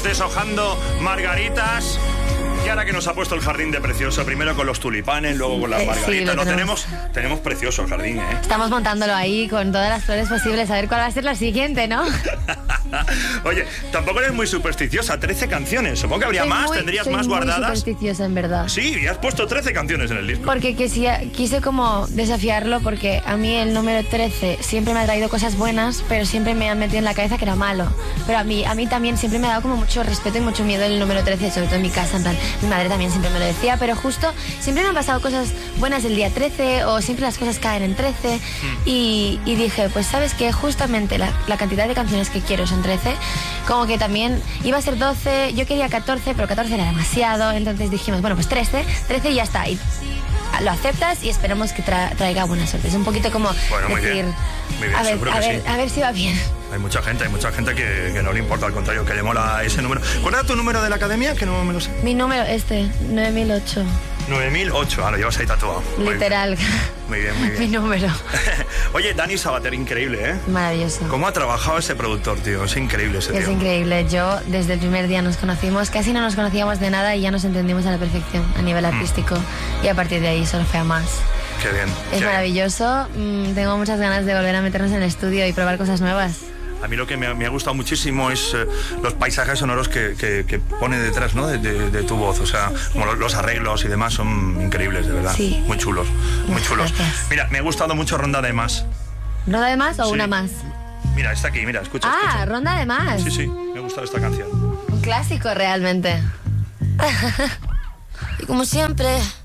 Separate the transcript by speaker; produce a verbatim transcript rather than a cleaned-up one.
Speaker 1: Seguimos deshojando margaritas. Y ahora que nos ha puesto el jardín de precioso, primero con los tulipanes, luego con las
Speaker 2: Eh,
Speaker 1: margaritas.
Speaker 2: sí,
Speaker 1: no,
Speaker 2: tenemos.
Speaker 1: tenemos, tenemos precioso el jardín, ¿eh?
Speaker 2: Estamos montándolo ahí con todas las flores posibles, a ver cuál va a ser la siguiente, ¿no?
Speaker 1: Oye, tampoco eres muy supersticiosa, trece canciones. Supongo que habría
Speaker 2: Soy
Speaker 1: más,
Speaker 2: muy-
Speaker 1: tendrías
Speaker 2: soy
Speaker 1: más
Speaker 2: muy
Speaker 1: guardadas.
Speaker 2: supersticiosa, en verdad.
Speaker 1: Sí, y has puesto trece canciones en el disco.
Speaker 2: Porque quise, quise como desafiarlo, porque a mí el número trece siempre me ha traído cosas buenas, pero siempre me han metido en la cabeza que era malo. Pero a mí, a mí también siempre me ha dado como mucho respeto y mucho miedo el número trece, sobre todo en mi casa. En plan, mi madre también siempre me lo decía, pero justo siempre me han pasado cosas buenas el día trece, o siempre las cosas caen en trece.
Speaker 1: Mm.
Speaker 2: Y, y dije, pues sabes que justamente la, la cantidad de canciones que quiero son trece, como que también iba a ser doce, yo quería catorce, pero catorce era demasiado, entonces dijimos, bueno, pues trece, trece y ya está. Y lo aceptas y esperemos que tra- traiga buena suerte. Es un poquito como
Speaker 1: Bueno, muy
Speaker 2: decir,
Speaker 1: bien. Muy bien,
Speaker 2: a ver,
Speaker 1: seguro
Speaker 2: a
Speaker 1: que
Speaker 2: ver,
Speaker 1: sí.
Speaker 2: a ver si va bien.
Speaker 1: Hay mucha gente, hay mucha gente que, que no le importa, al contrario, que le mola ese número. ¿Cuál era tu número de la academia? Que no me lo sé.
Speaker 2: Mi número, este, nueve mil ocho.
Speaker 1: nueve mil ocho, ah, lo llevas ahí tatuado. Muy
Speaker 2: Literal.
Speaker 1: bien. Muy bien, muy
Speaker 2: Mi
Speaker 1: bien.
Speaker 2: número.
Speaker 1: Oye, Dani Sabater, increíble, ¿eh?
Speaker 2: Maravilloso.
Speaker 1: ¿Cómo ha trabajado ese productor, tío? Es increíble ese tío.
Speaker 2: Es increíble. Yo, desde el primer día nos conocimos, casi no nos conocíamos de nada y ya nos entendimos a la perfección a nivel artístico. Y a partir de ahí solo fue a más.
Speaker 1: Qué bien.
Speaker 2: Es
Speaker 1: qué
Speaker 2: maravilloso. Mm, tengo muchas ganas de volver a meternos en el estudio y probar cosas nuevas.
Speaker 1: A mí lo que me ha, me ha gustado muchísimo es eh, los paisajes sonoros que, que, que pone detrás, ¿no? de, de, de tu voz. O sea, como los, los arreglos y demás son increíbles, de verdad.
Speaker 2: Sí.
Speaker 1: Muy chulos, muy
Speaker 2: Muchas
Speaker 1: chulos.
Speaker 2: gracias.
Speaker 1: Mira, me ha gustado mucho Ronda de Más.
Speaker 2: ¿Ronda de más o
Speaker 1: Sí.
Speaker 2: una más?
Speaker 1: Mira, está aquí, mira, escucha,
Speaker 2: Ah,
Speaker 1: escucha.
Speaker 2: ronda de más.
Speaker 1: Sí, sí, me ha gustado esta canción.
Speaker 2: Un clásico realmente.
Speaker 3: Y como siempre,